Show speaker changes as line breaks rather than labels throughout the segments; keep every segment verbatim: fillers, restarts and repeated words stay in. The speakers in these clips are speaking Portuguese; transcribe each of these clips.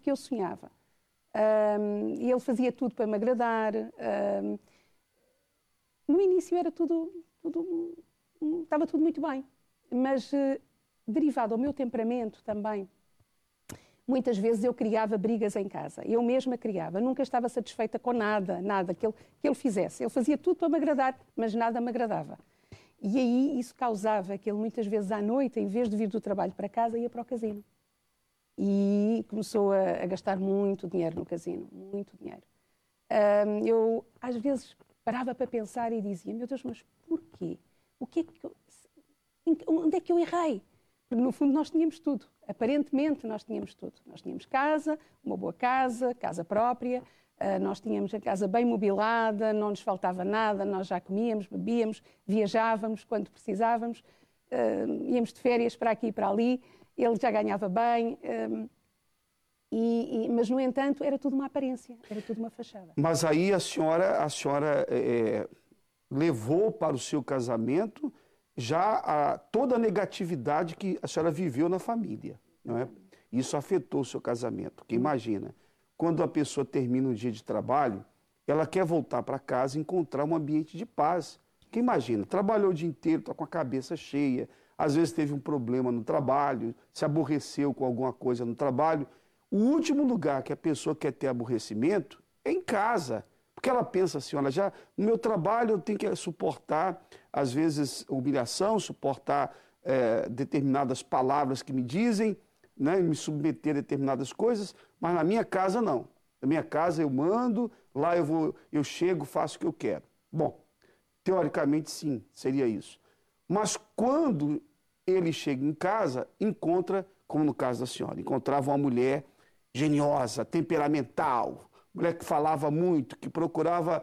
que eu sonhava. Um, e ele fazia tudo para me agradar. Um, no início era tudo, tudo, estava tudo muito bem, mas uh, derivado ao meu temperamento também, muitas vezes eu criava brigas em casa, eu mesma criava, nunca estava satisfeita com nada, nada que ele, que ele fizesse. Ele fazia tudo para me agradar, mas nada me agradava. E aí isso causava que ele muitas vezes à noite, em vez de vir do trabalho para casa, ia para o casino. E começou a, a gastar muito dinheiro no casino, muito dinheiro. Um, eu, às vezes, parava para pensar e dizia, meu Deus, mas porquê? O que é que eu, onde é que eu errei? Porque, no fundo, nós tínhamos tudo. Aparentemente, nós tínhamos tudo. Nós tínhamos casa, uma boa casa, casa própria, uh, nós tínhamos a casa bem mobilada, não nos faltava nada, nós já comíamos, bebíamos, viajávamos quando precisávamos, uh, íamos de férias para aqui e para ali. Ele já ganhava bem, um, e, e, mas, no entanto, era tudo uma aparência, era tudo uma fachada.
Mas aí a senhora, a senhora é, levou para o seu casamento já a, toda a negatividade que a senhora viveu na família, não é? Isso afetou o seu casamento, porque imagina, quando a pessoa termina um dia de trabalho, ela quer voltar para casa e encontrar um ambiente de paz. Porque imagina, trabalhou o dia inteiro, está com a cabeça cheia, às vezes teve um problema no trabalho, se aborreceu com alguma coisa no trabalho. O último lugar que a pessoa quer ter aborrecimento é em casa. Porque ela pensa assim, olha, já no meu trabalho eu tenho que suportar, às vezes, humilhação, suportar é, determinadas palavras que me dizem, né, me submeter a determinadas coisas, mas na minha casa não. Na minha casa eu mando, lá eu, vou, eu chego, faço o que eu quero. Bom, teoricamente sim, seria isso. Mas quando ele chega em casa, encontra, como no caso da senhora, encontrava uma mulher geniosa, temperamental, mulher que falava muito, que procurava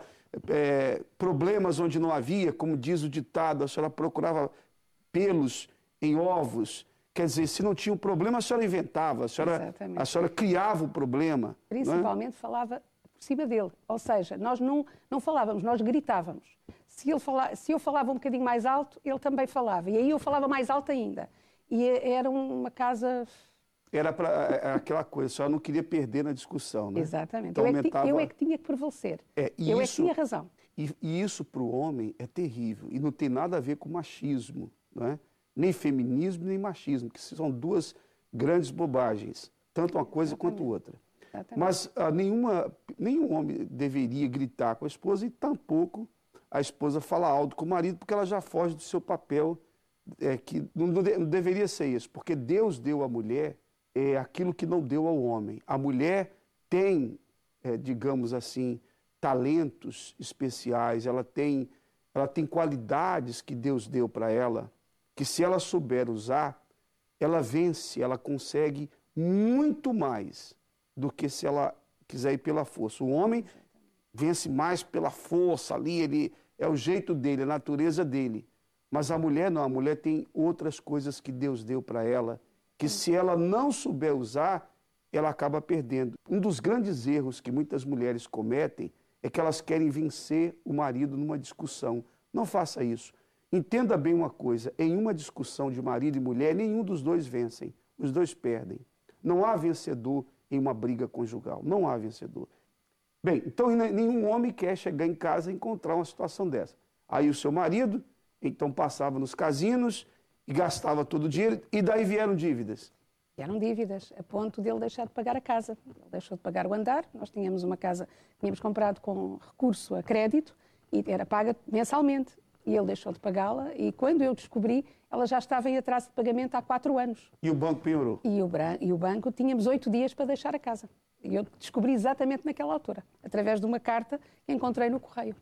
é, problemas onde não havia, como diz o ditado, a senhora procurava pelos em ovos. Quer dizer, se não tinha um problema, a senhora inventava, a senhora, a senhora criava o problema.
Principalmente falava por cima dele, ou seja, nós não, não falávamos, nós gritávamos. Se, ele fala, se eu falava um bocadinho mais alto, ele também falava. E aí eu falava mais alto ainda. E era uma casa...
Era para aquela coisa, a senhora não queria perder na discussão, né?
Exatamente.
Então,
eu, é
aumentava...
que, eu é que tinha que prevalecer. É, eu isso, é que tinha razão.
E, e isso para o homem é terrível. E não tem nada a ver com machismo, não é? Nem feminismo, nem machismo, que são duas grandes bobagens. Tanto uma coisa Exatamente. Quanto outra. Exatamente. Mas ah, nenhuma, nenhum homem deveria gritar com a esposa e tampouco a esposa fala alto com o marido, porque ela já foge do seu papel, é, que não, não, de, não deveria ser isso, porque Deus deu à mulher é, aquilo que não deu ao homem. A mulher tem, é, digamos assim, talentos especiais, ela tem, ela tem qualidades que Deus deu para ela, que se ela souber usar, ela vence, ela consegue muito mais do que se ela quiser ir pela força. O homem vence mais pela força ali, ele, é o jeito dele, a natureza dele. Mas a mulher não, a mulher tem outras coisas que Deus deu para ela, que se ela não souber usar, ela acaba perdendo. Um dos grandes erros que muitas mulheres cometem é que elas querem vencer o marido numa discussão. Não faça isso. Entenda bem uma coisa, em uma discussão de marido e mulher, nenhum dos dois vencem, os dois perdem. Não há vencedor em uma briga conjugal, não há vencedor. Bem, então nenhum homem quer chegar em casa e encontrar uma situação dessa. Aí o seu marido, então passava nos casinos e gastava todo o dinheiro, e daí vieram dívidas.
Vieram dívidas, a ponto de ele deixar de pagar a casa. Ele deixou de pagar o andar, nós tínhamos uma casa que tínhamos comprado com recurso a crédito e era paga mensalmente. E ele deixou de pagá-la e quando eu descobri, ela já estava em atraso de pagamento há quatro anos.
E o banco piorou?
E o, e o banco, tínhamos oito dias para deixar a casa. E eu descobri exatamente naquela altura, através de uma carta que encontrei no correio.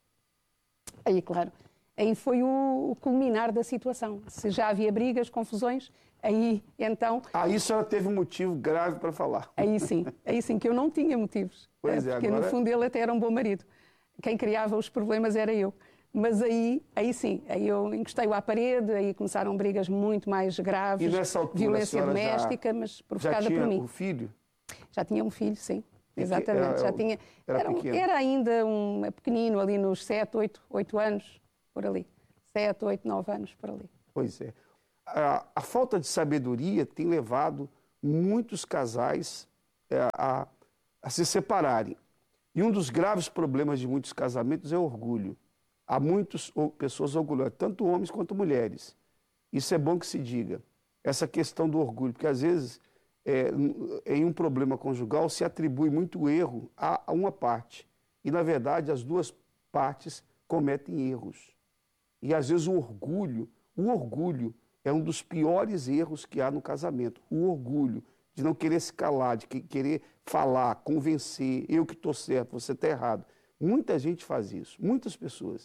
Aí, claro, aí foi o, o culminar da situação. Se já havia brigas, confusões, aí então...
Aí a senhora teve um motivo grave para falar.
Aí sim, aí sim, que eu não tinha motivos.
Pois é,
porque
agora...
no fundo ele até era um bom marido. Quem criava os problemas era eu. Mas aí, aí sim, aí eu encostei-o à parede, aí começaram brigas muito mais graves,
e nessa altura,
violência doméstica,
já,
mas provocada por mim.
Já tinha um filho?
Já tinha um filho, sim, exatamente.
Era,
já tinha,
era,
era,
pequeno.
era ainda um pequenino, ali nos sete, oito, oito anos, por ali. sete, oito, nove anos, por ali.
Pois é. A, a falta de sabedoria tem levado muitos casais a, a se separarem. E um dos graves problemas de muitos casamentos é o orgulho. Há muitas pessoas orgulhosas, tanto homens quanto mulheres. Isso é bom que se diga. Essa questão do orgulho, porque às vezes, é, em um problema conjugal, se atribui muito erro a, a uma parte. E, na verdade, as duas partes cometem erros. E, às vezes, o orgulho, o orgulho é um dos piores erros que há no casamento. O orgulho de não querer se calar, de querer falar, convencer, eu que estou certo, você está errado. Muita gente faz isso, muitas pessoas.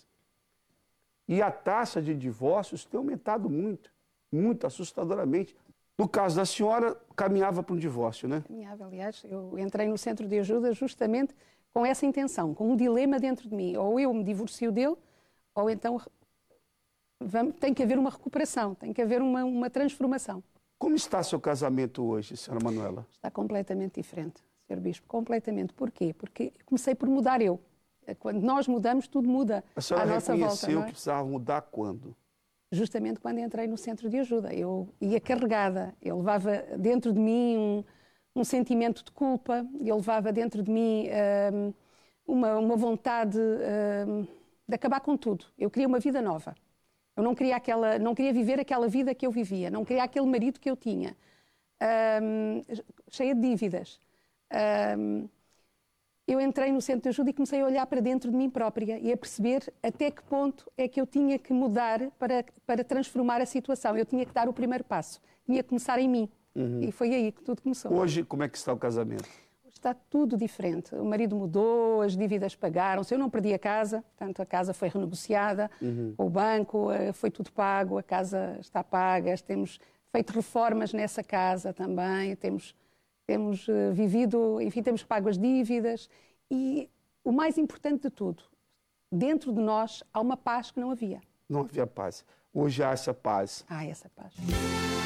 E a taxa de divórcios tem aumentado muito, muito, assustadoramente. No caso da senhora, caminhava para um divórcio, né?
Caminhava, aliás, eu entrei no centro de ajuda justamente com essa intenção, com um dilema dentro de mim. Ou eu me divorcio dele, ou então vamos, tem que haver uma recuperação, tem que haver uma, uma transformação.
Como está seu casamento hoje, senhora Manuela?
Está completamente diferente, senhor Bispo, completamente. Porquê? Porque comecei por mudar eu. Quando nós mudamos, tudo muda
à nossa volta. A senhora reconheceu
é?
que precisava mudar quando?
Justamente quando entrei no centro de ajuda. Eu ia carregada, eu levava dentro de mim um, um sentimento de culpa, eu levava dentro de mim um, uma, uma vontade um, de acabar com tudo. Eu queria uma vida nova. Eu não queria, aquela, não queria viver aquela vida que eu vivia, não queria aquele marido que eu tinha, um, cheia de dívidas. Um, eu entrei no centro de ajuda e comecei a olhar para dentro de mim própria e a perceber até que ponto é que eu tinha que mudar para, para transformar a situação. Eu tinha que dar o primeiro passo, tinha que começar em mim. Uhum. E foi aí que tudo começou.
Hoje, como é que está o casamento?
Está tudo diferente. O marido mudou, as dívidas pagaram-se. Eu não perdi a casa, portanto, a casa foi renegociada uhum. com o banco, foi tudo pago, a casa está paga, temos feito reformas nessa casa também, temos, temos uh, vivido, enfim, temos pago as dívidas e o mais importante de tudo, dentro de nós há uma paz que não havia.
Não havia paz. Hoje há essa paz.
Há essa paz.